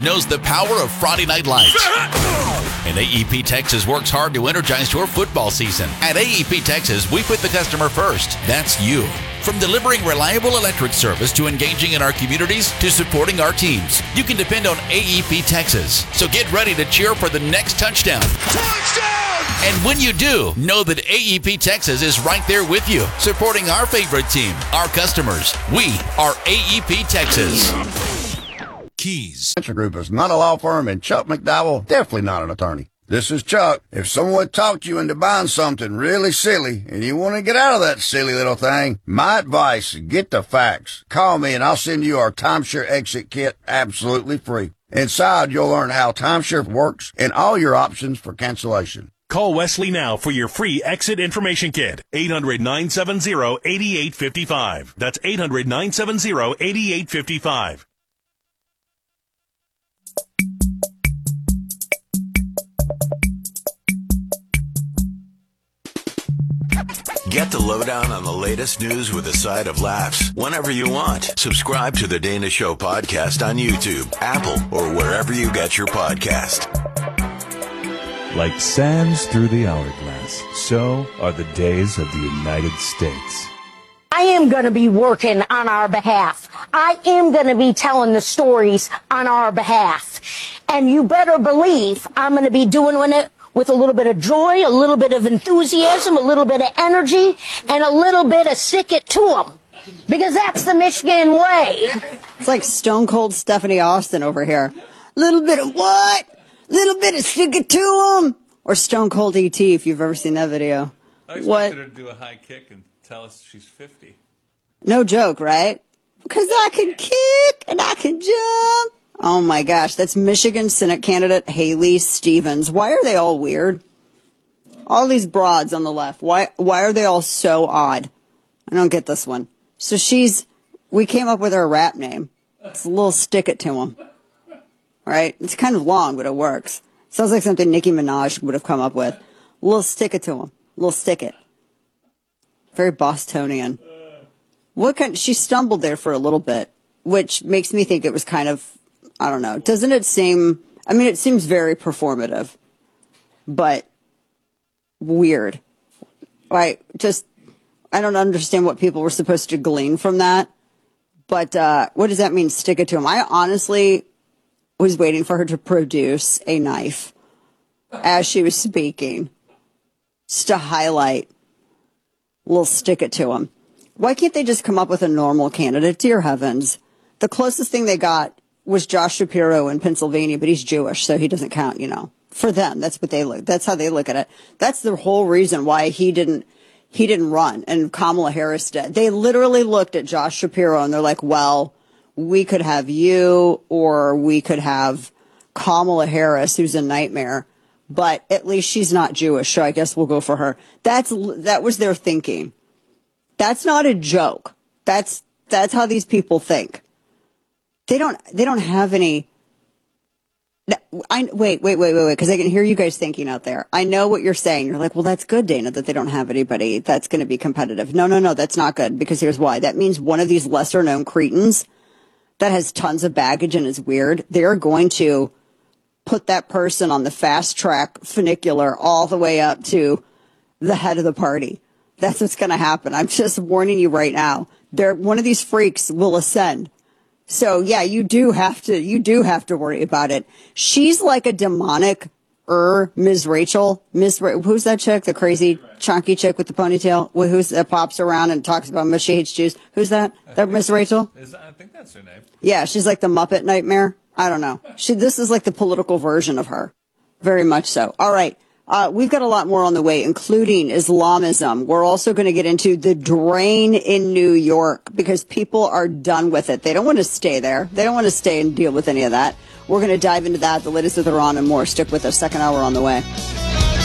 knows the power of Friday Night Lights. And AEP Texas works hard to energize your football season. At AEP Texas, we put the customer first. That's you. From delivering reliable electric service to engaging in our communities to supporting our teams, you can depend on AEP Texas. So get ready to cheer for the next touchdown. Touchdown! And when you do, know that AEP Texas is right there with you, supporting our favorite team, our customers. We are AEP Texas. Keys. Group is not a law firm, and Chuck McDowell, definitely not an attorney. This is Chuck. If someone talked you into buying something really silly and you want to get out of that silly little thing, my advice, get the facts. Call me and I'll send you our timeshare exit kit absolutely free. Inside, you'll learn how timeshare works and all your options for cancellation. Call Wesley now for your free exit information kit. 800-970-8855. That's 800-970-8855. Get the lowdown on the latest news with a side of laughs whenever you want. Subscribe to the Dana Show podcast on YouTube, Apple, or wherever you get your podcast. Like sands through the hourglass, so are the days of the United States. I am going to be working on our behalf. I am going to be telling the stories on our behalf. And you better believe I'm going to be doing it with a little bit of joy, a little bit of enthusiasm, a little bit of energy, and a little bit of stick it to them. Because that's the Michigan way. It's like Stone Cold Stephanie Austin over here. Little bit of what? Little bit of stick it to them. Or Stone Cold E.T. if you've ever seen that video. I expected her to do a high kick and tell us she's 50. No joke, right? Because I can kick and I can jump. Oh my gosh, that's Michigan Senate candidate Haley Stevens. Why are they all weird? All these broads on the left. Why are they all so odd? I don't get this one. So we came up with her rap name. It's a little stick it to him. Right? It's kind of long, but it works. Sounds like something Nicki Minaj would have come up with. A little stick it to him. A little stick it. Very Bostonian. She stumbled there for a little bit, which makes me think it was kind of, I don't know. Doesn't it seem, it seems very performative, but weird. I don't understand what people were supposed to glean from that. But what does that mean, stick it to him? I honestly was waiting for her to produce a knife as she was speaking, just to highlight, we'll stick it to him. Why can't they just come up with a normal candidate? Dear heavens. The closest thing they got was Josh Shapiro in Pennsylvania, but he's Jewish, so he doesn't count, For them, that's how they look at it. That's the whole reason why he didn't run and Kamala Harris did. They literally looked at Josh Shapiro and they're like, well, we could have you or we could have Kamala Harris, who's a nightmare, but at least she's not Jewish, so I guess we'll go for her. That was their thinking. That's not a joke. That's how these people think. They don't have any. Wait, because I can hear you guys thinking out there. I know what you're saying. You're like, well, that's good, Dana, that they don't have anybody that's going to be competitive. No, that's not good, because here's why. That means one of these lesser known cretins that has tons of baggage and is weird, they're going to put that person on the fast track funicular all the way up to the head of the party. That's what's going to happen. I'm just warning you right now. One of these freaks will ascend. So yeah, you do have to worry about it. She's like a demonic Ms. Rachel. Who's that chick? The crazy chunky chick with the ponytail? That pops around and talks about how much she hates Jews. Who's that? That Ms. Rachel? I think that's her name. Yeah, she's like the Muppet Nightmare. I don't know. This is like the political version of her. Very much so. All right. We've got a lot more on the way, including Islamism. We're also going to get into the drain in New York because people are done with it. They don't want to stay there. They don't want to stay and deal with any of that. We're going to dive into that, the latest with Iran and more. Stick with us. Second hour on the way.